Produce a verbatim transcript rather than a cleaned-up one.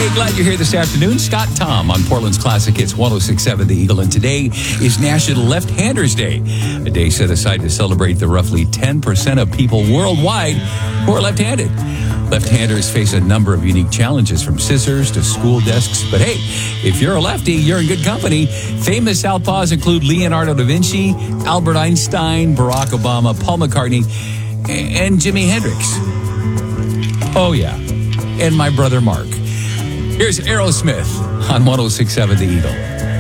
Hey, glad you're here this afternoon. Scott Tom on Portland's Classic Hits one oh six point seven The Eagle. And today is National Left-Handers Day, a day set aside to celebrate the roughly ten percent of people worldwide who are left-handed. Left-handers face a number of unique challenges, from scissors to school desks. But hey, if you're a lefty, you're in good company. Famous southpaws include Leonardo da Vinci, Albert Einstein, Barack Obama, Paul McCartney, and Jimi Hendrix. Oh, yeah. And my brother Mark. Here's Aerosmith on one oh six point seven The Eagle.